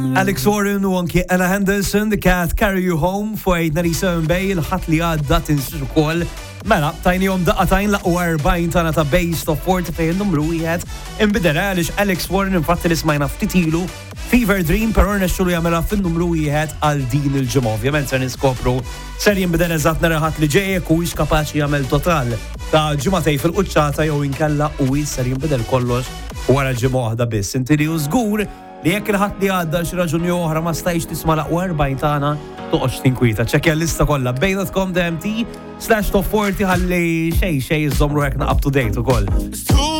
Alex Warren u anki Ella Henderson, The Cat Carry You Home, fuq 97 Bay, l-ħat li għadda tinsir ukoll. Mela, tajnijom daqqatajn laqwa 40 tana ta' Base Top 40 fejn numru wieħed inbidel għaliex Alex Warren infatti li smajna ftit ilu Fever Dream per ornexxu li jagħmilha fin-numru wieħed għal din il-ġimgħa. Ovvjament se niskopru ser jinbidel eżatt naraħat li ġejjek u huwiex kapaċi jagħmel total ta' ġimgħatej fil-quċċata jew inkella huwiex ser jinbidel kollox wara ġimgħa waħda biss. Inti li żgur li jekk il-ħadd li għadda xi raġuni oħra ma stajx tisma' laqwa 40 tagħna toqgħodx tinkwita. Ċekkja l-lista kollha bejn.com/top 40 ħalli xejn iżommru hekk up to date ukoll.